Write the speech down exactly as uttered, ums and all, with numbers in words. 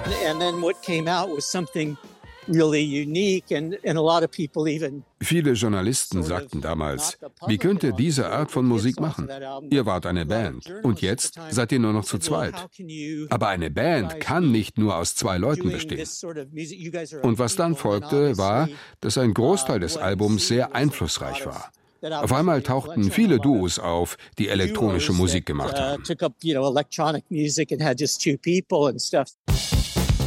And then what came out was something really unique and, and a lot of people even. Viele Journalisten sagten damals, wie könnt ihr diese Art von Musik machen? Ihr wart eine Band und jetzt seid ihr nur noch zu zweit. Aber eine Band kann nicht nur aus zwei Leuten bestehen. Und was dann folgte, war, dass ein Großteil des Albums sehr einflussreich war. Auf einmal tauchten viele Duos auf, die elektronische Musik gemacht haben.